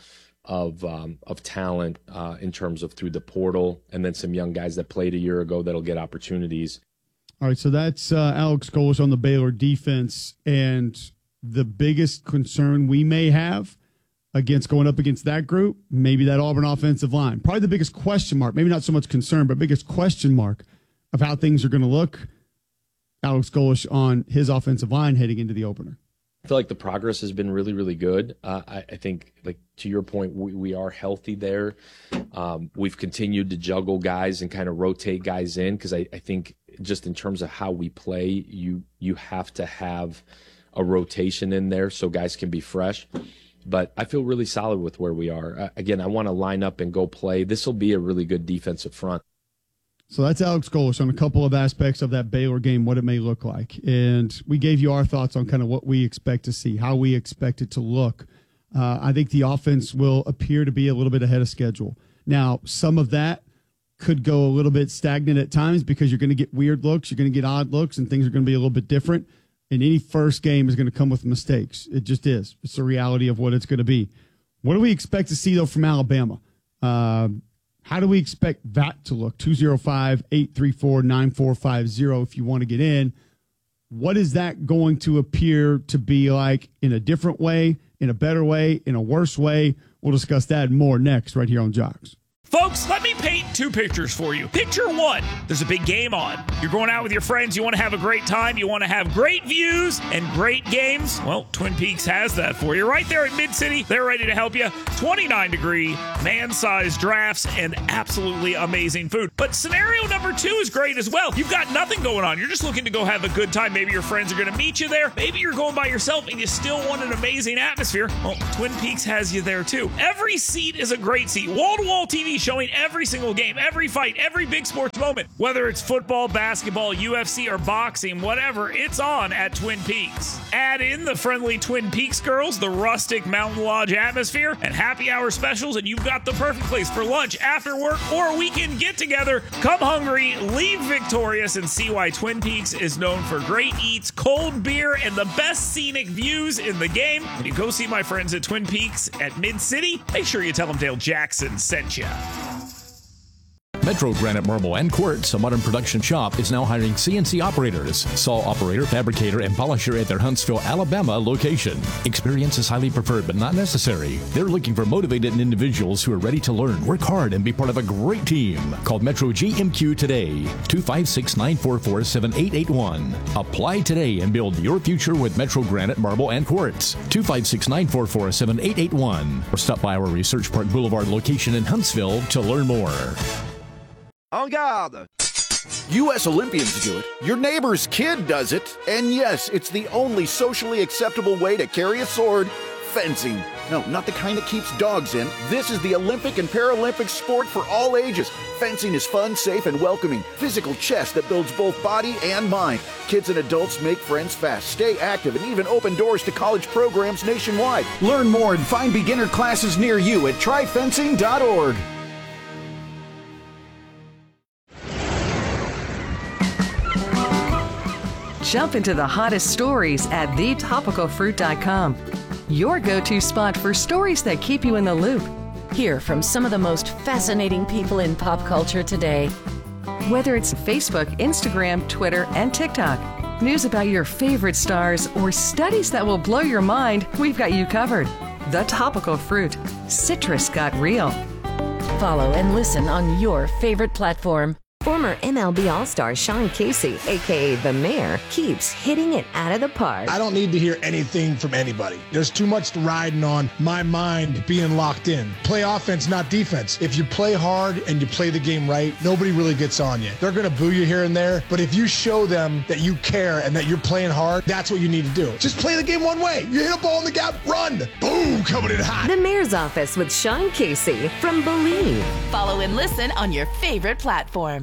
of talent in terms of through the portal, and then some young guys that played a year ago that'll get opportunities. All right, so that's Alex Golesh on the Baylor defense, and the biggest concern we may have going up against that group, maybe that Auburn offensive line. Probably the biggest question mark, maybe not so much concern, but biggest question mark of how things are going to look. Alex Golesh on his offensive line heading into the opener. I feel like the progress has been really, really good. I think, like to your point, we are healthy there. We've continued to juggle guys and kind of rotate guys in, because I think just in terms of how we play, you have to have a rotation in there so guys can be fresh. But I feel really solid with where we are. Again, I want to line up and go play. This will be a really good defensive front. So that's Alex Golesh on a couple of aspects of that Baylor game, what it may look like. And we gave you our thoughts on kind of what we expect to see, how we expect it to look. I think the offense will appear to be a little bit ahead of schedule. Now, some of that could go a little bit stagnant at times because you're going to get weird looks, you're going to get odd looks, and things are going to be a little bit different. And any first game is going to come with mistakes. It just is. It's the reality of what it's going to be. What do we expect to see, though, from Alabama? How do we expect that to look? 205-834-9450 if you want to get in. What is that going to appear to be like in a different way, in a better way, in a worse way? We'll discuss that and more next right here on Jocks. Folks, let me paint two pictures for you. Picture one, there's a big game on. You're going out with your friends, you want to have a great time, you want to have great views and great games. Well, Twin Peaks has that for you. Right there in Mid-City, they're ready to help you. 29-degree, man-sized drafts, and absolutely amazing food. But scenario number two is great as well. You've got nothing going on. You're just looking to go have a good time. Maybe your friends are going to meet you there. Maybe you're going by yourself and you still want an amazing atmosphere. Well, Twin Peaks has you there too. Every seat is a great seat. Wall-to-wall TV showing every single game, every fight, every big sports moment. Whether it's football, basketball, UFC, or boxing, whatever, it's on at Twin Peaks. Add in the friendly Twin Peaks girls, the rustic Mountain Lodge atmosphere, and happy hour specials, and you've got the perfect place for lunch, after work, or a weekend get-together. Come hungry, leave victorious, and see why Twin Peaks is known for great eats, cold beer, and the best scenic views in the game. When you go see my friends at Twin Peaks at Mid-City, make sure you tell them Dale Jackson sent you. Metro Granite Marble and Quartz, a modern production shop, is now hiring CNC operators, saw operator, fabricator, and polisher at their Huntsville, Alabama location. Experience is highly preferred but not necessary. They're looking for motivated individuals who are ready to learn, work hard, and be part of a great team. Call Metro GMQ today, 256-944-7881. Apply today and build your future with Metro Granite Marble and Quartz, 256-944-7881. Or stop by our Research Park Boulevard location in Huntsville to learn more. En garde! U.S. Olympians do it. Your neighbor's kid does it. And yes, it's the only socially acceptable way to carry a sword. Fencing. No, not the kind that keeps dogs in. This is the Olympic and Paralympic sport for all ages. Fencing is fun, safe, and welcoming. Physical chess that builds both body and mind. Kids and adults make friends fast, stay active, and even open doors to college programs nationwide. Learn more and find beginner classes near you at tryfencing.org. Jump into the hottest stories at thetopicalfruit.com. Your go-to spot for stories that keep you in the loop. Hear from some of the most fascinating people in pop culture today. Whether it's Facebook, Instagram, Twitter, and TikTok, news about your favorite stars, or studies that will blow your mind, we've got you covered. The Topical Fruit. Citrus got real. Follow and listen on your favorite platform. Former MLB All-Star Sean Casey, a.k.a. The Mayor, keeps hitting it out of the park. I don't need to hear anything from anybody. There's too much riding on my mind being locked in. Play offense, not defense. If you play hard and you play the game right, nobody really gets on you. They're going to boo you here and there, but if you show them that you care and that you're playing hard, that's what you need to do. Just play the game one way. You hit a ball in the gap, run. Boom, coming in hot. The Mayor's Office with Sean Casey from Believe. Follow and listen on your favorite platform.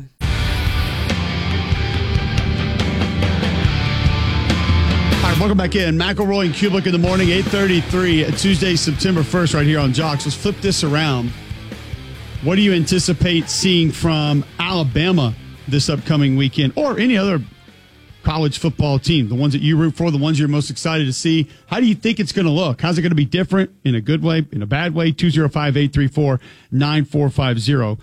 All right, welcome back in. McElroy and Kublik in the morning, 8:33, Tuesday, September 1st, right here on Jocks. Let's flip this around. What do you anticipate seeing from Alabama this upcoming weekend, or any other college football team, the ones that you root for, the ones you're most excited to see? How do you think it's going to look? How's it going to be different, in a good way, in a bad way? 205-834-9450.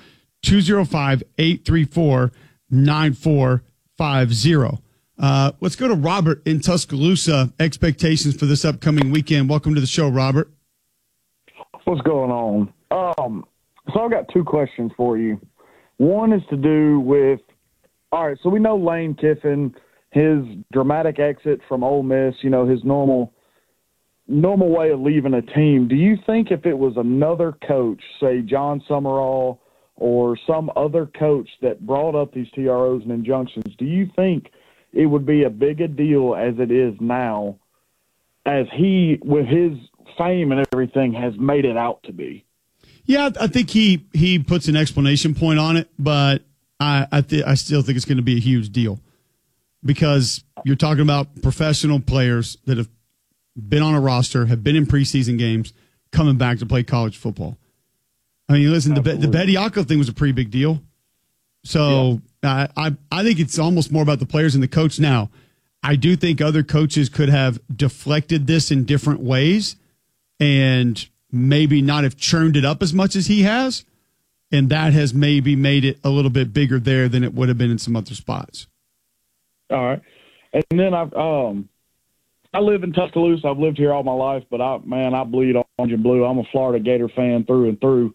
205-834-9450. Let's go to Robert in Tuscaloosa. Expectations for this upcoming weekend. Welcome to the show, Robert. What's going on? So I've got two questions for you. One is to do with, all right, so we know Lane Kiffin, his dramatic exit from Ole Miss, you know, his normal way of leaving a team. Do you think if it was another coach, say John Summerall or some other coach that brought up these TROs and injunctions, do you think it would be a bigger deal as it is now, as he, with his fame and everything, has made it out to be? Yeah, I think he puts an explanation point on it, but I still think it's going to be a huge deal, because you're talking about professional players that have been on a roster, have been in preseason games, coming back to play college football. I mean, listen, the Bediako thing was a pretty big deal. So yeah. I think it's almost more about the players and the coach now. I do think other coaches could have deflected this in different ways and maybe not have churned it up as much as he has. And that has maybe made it a little bit bigger there than it would have been in some other spots. All right. And then I live in Tuscaloosa. I've lived here all my life, but I bleed orange and blue. I'm a Florida Gator fan through and through.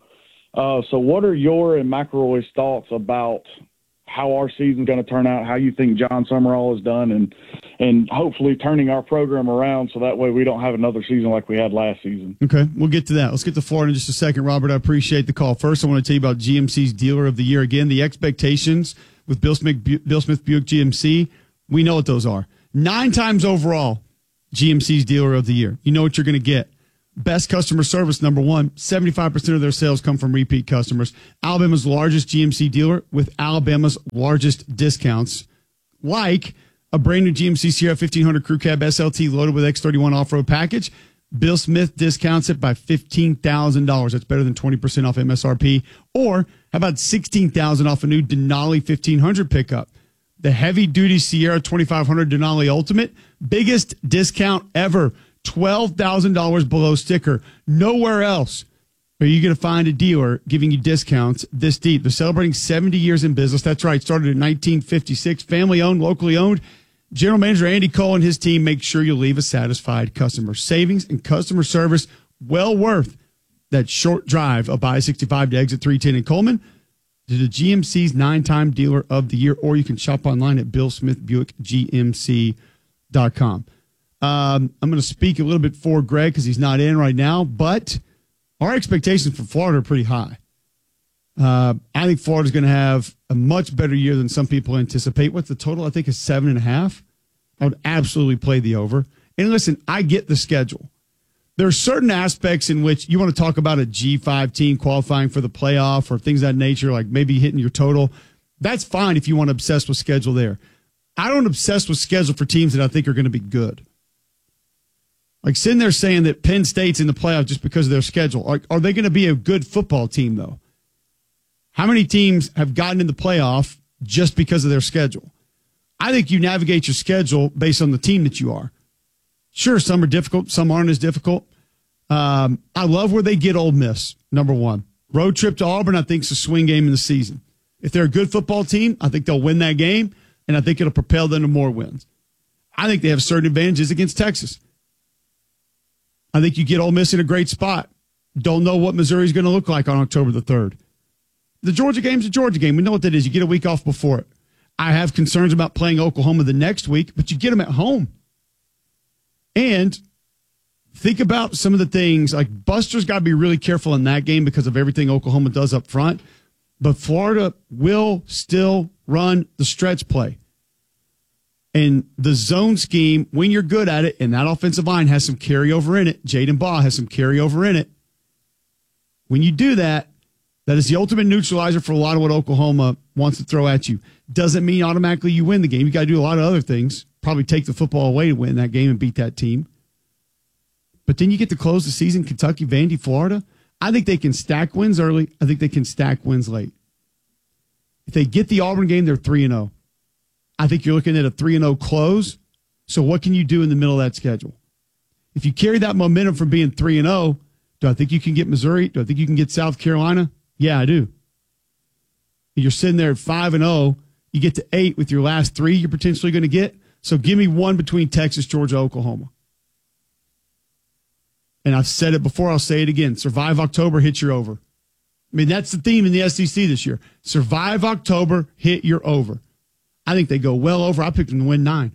So what are your and McElroy's thoughts about how our season's going to turn out, how you think John Summerall has done, and hopefully turning our program around so that way we don't have another season like we had last season? Okay, we'll get to that. Let's get to Florida in just a second. Robert, I appreciate the call. First, I want to tell you about GMC's Dealer of the Year. Again, the expectations with Bill Smith Buick GMC, we know what those are. 9 times overall, GMC's Dealer of the Year. You know what you're going to get. Best customer service, number one. 75% of their sales come from repeat customers. Alabama's largest GMC dealer with Alabama's largest discounts, like a brand new GMC Sierra 1500 Crew Cab SLT loaded with X31 off-road package. Bill Smith discounts it by $15,000. That's better than 20% off MSRP. Or how about $16,000 off a new Denali 1500 pickup? The heavy-duty Sierra 2500 Denali Ultimate, biggest discount ever. $12,000 below sticker. Nowhere else are you going to find a dealer giving you discounts this deep. They're celebrating 70 years in business. That's right. Started in 1956. Family-owned, locally owned. General Manager Andy Cole and his team make sure you leave a satisfied customer. Savings and customer service well worth that short drive up I-65 to exit 310 in Coleman to the GMC's 9-time Dealer of the Year, or you can shop online at BillSmithBuickGMC.com. I'm going to speak a little bit for Greg because he's not in right now, but our expectations for Florida are pretty high. I think Florida's going to have a much better year than some people anticipate. What's the total? I think is 7.5. I would absolutely play the over. And listen, I get the schedule. There are certain aspects in which you want to talk about a G5 team qualifying for the playoff or things of that nature, like maybe hitting your total. That's fine if you want to obsess with schedule there. I don't obsess with schedule for teams that I think are going to be good. Like sitting there saying that Penn State's in the playoff just because of their schedule. Are they going to be a good football team, though? How many teams have gotten in the playoff just because of their schedule? I think you navigate your schedule based on the team that you are. Sure, some are difficult, some aren't as difficult. I love where they get Ole Miss, number one. Road trip to Auburn, I think, is a swing game in the season. If they're a good football team, I think they'll win that game, and I think it'll propel them to more wins. I think they have certain advantages against Texas. I think you get Ole Miss in a great spot. Don't know what Missouri's going to look like on October the 3rd. The Georgia game's a Georgia game. We know what that is. You get a week off before it. I have concerns about playing Oklahoma the next week, but you get them at home. And think about some of the things, like Buster's got to be really careful in that game because of everything Oklahoma does up front. But Florida will still run the stretch play. And the zone scheme, when you're good at it, and that offensive line has some carryover in it, Jaden Baugh has some carryover in it. When you do that, that is the ultimate neutralizer for a lot of what Oklahoma wants to throw at you. Doesn't mean automatically you win the game. You got to do a lot of other things. Probably take the football away to win that game and beat that team. But then you get to close the season, Kentucky, Vandy, Florida. I think they can stack wins early. I think they can stack wins late. If they get the Auburn game, they're 3-0. I think you're looking at a 3-0 close. So what can you do in the middle of that schedule? If you carry that momentum from being 3-0, do I think you can get Missouri? Do I think you can get South Carolina? Yeah, I do. You're sitting there at 5-0. You get to 8 with your last 3 you're potentially going to get. So give me one between Texas, Georgia, Oklahoma. And I've said it before, I'll say it again. Survive October, hit your over. I mean, that's the theme in the SEC this year. Survive October, hit your over. I think they go well over. I picked them to win 9.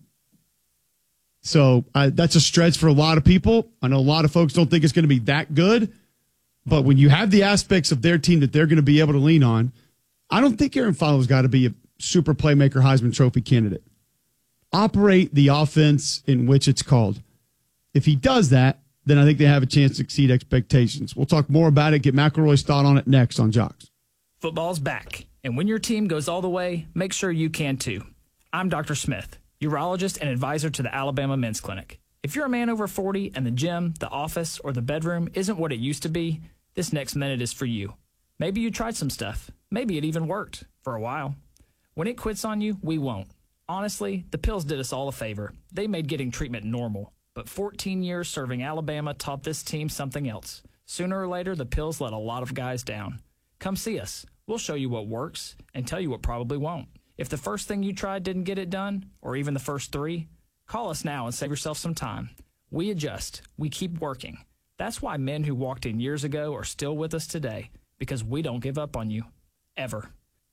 So that's a stretch for a lot of people. I know a lot of folks don't think it's going to be that good. But when you have the aspects of their team that they're going to be able to lean on, I don't think Aaron Follows got to be a super playmaker Heisman Trophy candidate. Operate the offense in which it's called. If he does that, then I think they have a chance to exceed expectations. We'll talk more about it. Get McElroy's thought on it next on Jocks. Football's back, and when your team goes all the way, make sure you can too. I'm Dr. Smith, urologist and advisor to the Alabama Men's Clinic. If you're a man over 40 and the gym, the office, or the bedroom isn't what it used to be, this next minute is for you. Maybe you tried some stuff. Maybe it even worked for a while. When it quits on you, we won't. Honestly, the pills did us all a favor. They made getting treatment normal. But 14 years serving Alabama taught this team something else. Sooner or later, the pills let a lot of guys down. Come see us. We'll show you what works and tell you what probably won't. If the first thing you tried didn't get it done, or even the first 3, call us now and save yourself some time. We adjust. We keep working. That's why men who walked in years ago are still with us today. because we don't give up on you. Ever.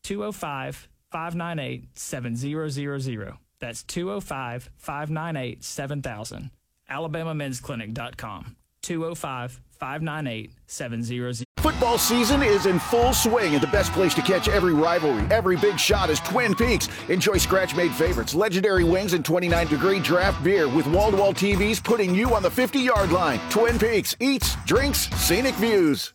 205-598-7000. That's 205-598-7000. AlabamaMen'sClinic.com. 205-598-7000. Football season is in full swing, and the best place to catch every rivalry, every big shot is Twin Peaks. Enjoy scratch-made favorites, legendary wings, and 29-degree draft beer with wall-to-wall TVs putting you on the 50-yard line. Twin Peaks. Eats, drinks, scenic views.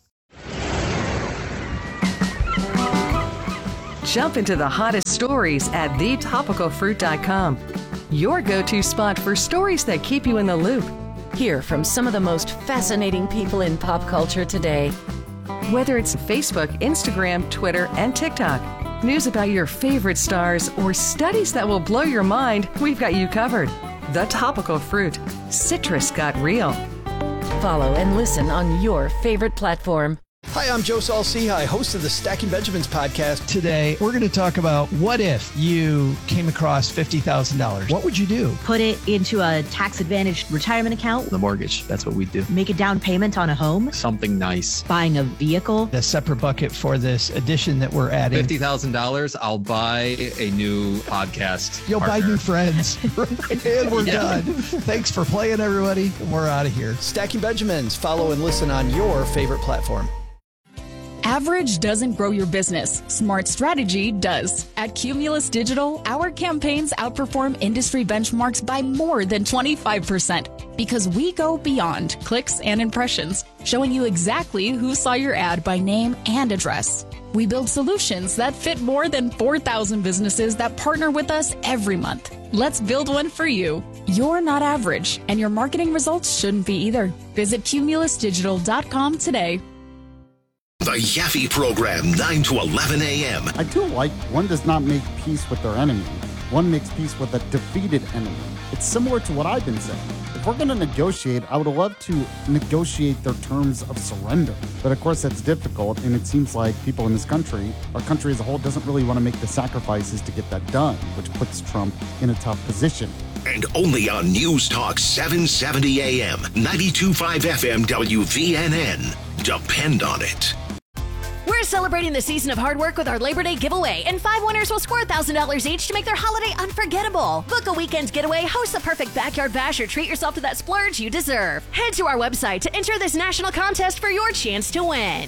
Jump into the hottest stories at thetopicalfruit.com. Your go-to spot for stories that keep you in the loop. Hear from some of the most fascinating people in pop culture today. Whether it's Facebook, Instagram, Twitter, and TikTok, news about your favorite stars, or studies that will blow your mind, we've got you covered. The Topical Fruit. Citrus got real. Follow and listen on your favorite platform. Hi, I'm Joe Saul-Sehy, host of the Stacking Benjamins podcast. Today, we're going to talk about what if you came across $50,000? What would you do? Put it into a tax-advantaged retirement account. The mortgage, that's what we do. Make a down payment on a home. Something nice. Buying a vehicle. A separate bucket for this addition that we're adding. $50,000, I'll buy a new podcast You'll partner. buy new friends. And we're done. Thanks for playing, everybody. We're out of here. Stacking Benjamins. Follow and listen on your favorite platform. Average doesn't grow your business. Smart strategy does. At Cumulus Digital, our campaigns outperform industry benchmarks by more than 25% because we go beyond clicks and impressions, showing you exactly who saw your ad by name and address. We build solutions that fit more than 4,000 businesses that partner with us every month. Let's build one for you. You're not average, and your marketing results shouldn't be either. Visit cumulusdigital.com today. The Yaffe Program, 9 to 11 a.m. I do like one does not make peace with their enemy. One makes peace with a defeated enemy. It's similar to what I've been saying. If we're going to negotiate, I would love to negotiate their terms of surrender. But of course, that's difficult, and it seems like people in this country, our country as a whole, doesn't really want to make the sacrifices to get that done, which puts Trump in a tough position. And only on News Talk 770 a.m., 92.5 FM WVNN. Depend on it. We're celebrating the season of hard work with our Labor Day giveaway, and 5 winners will score $1,000 each to make their holiday unforgettable. Book a weekend getaway, host the perfect backyard bash, or treat yourself to that splurge you deserve. Head to our website to enter this national contest for your chance to win.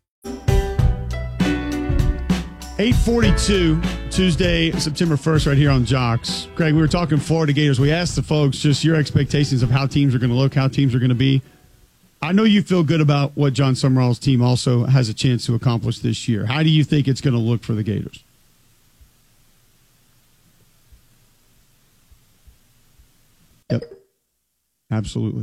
8:42, Tuesday, September 1st, right here on Jocks. Craig, we were talking Florida Gators. We asked the folks just your expectations of how teams are going to look, how teams are going to be. I know you feel good about what John Summerall's team also has a chance to accomplish this year. How do you think it's going to look for the Gators? Yep. Absolutely.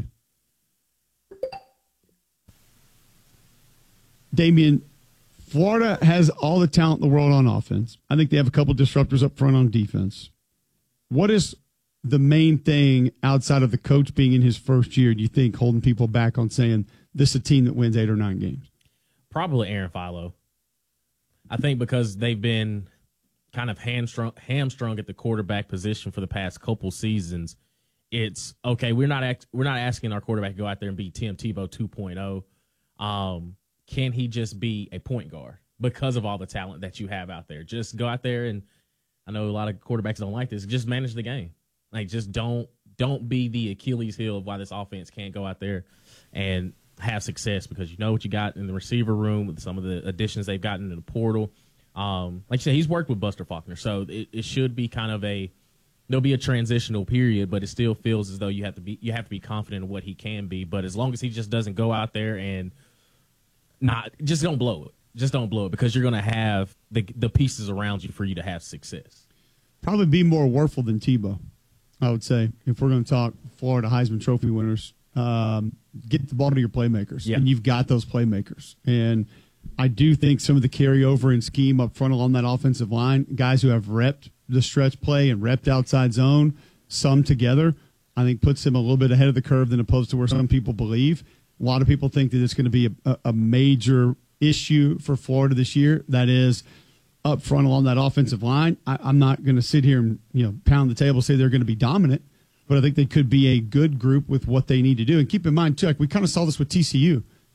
Damian, Florida has all the talent in the world on offense. I think they have a couple disruptors up front on defense. What is the main thing outside of the coach being in his first year, do you think, holding people back on saying this is a team that wins 8 or 9 games? Probably Aaron Philo. I think because they've been kind of hamstrung at the quarterback position for the past couple seasons. It's okay. We're not asking our quarterback to go out there and be Tim Tebow 2.0. Can he just be a point guard because of all the talent that you have out there? Just go out there and I know a lot of quarterbacks don't like this. Just manage the game. Like, just don't be the Achilles heel of why this offense can't go out there and have success, because you know what you got in the receiver room with some of the additions they've gotten in the portal. Like you said, he's worked with Buster Faulkner, so it should be kind of there'll be a transitional period, but it still feels as though you have to be confident in what he can be. But as long as he just doesn't go out there and just don't blow it. Just don't blow it, because you're going to have the pieces around you for you to have success. Probably be more worthful than Tebow, I would say, if we're going to talk Florida Heisman Trophy winners. Get the ball to your playmakers, and you've got those playmakers. And I do think some of the carryover and scheme up front along that offensive line, guys who have repped the stretch play and repped outside zone, some together, I think puts them a little bit ahead of the curve than opposed to where some people believe. A lot of people think that it's going to be a major issue for Florida this year. That is up front along that offensive line. I'm not going to sit here and pound the table and say they're going to be dominant, but I think they could be a good group with what they need to do. And keep in mind, too, we kind of saw this with TCU.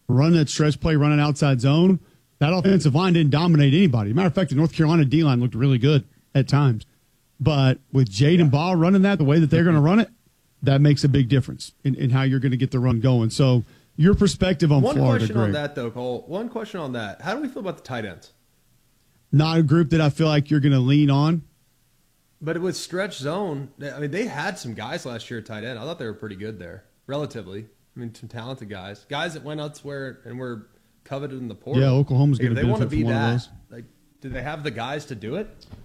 running that stretch play, running outside zone, that offensive line didn't dominate anybody. Matter of fact, the North Carolina D-line looked really good at times. But with Jaden Ball running that the way that they're going to run it, that makes a big difference in how you're going to get the run going. So your perspective on Florida, One question Greg. on that, though, Cole. One question on that. How do we feel about the tight ends? Not a group that I feel like you're going to lean on. But with stretch zone, I mean, they had some guys last year at tight end. I thought they were pretty good there, relatively. I mean, some talented guys. Guys that went elsewhere and were coveted in the portal. Yeah, Oklahoma's going to benefit benefit from one of those. Like, do they have the guys to do it?